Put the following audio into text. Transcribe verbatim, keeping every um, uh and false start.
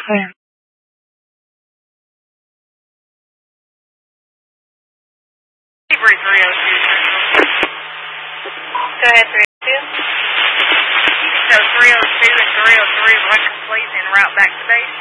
Yeah. Avery three oh two. Go ahead, three oh two. So three oh two and three oh three, record please, en route back to base.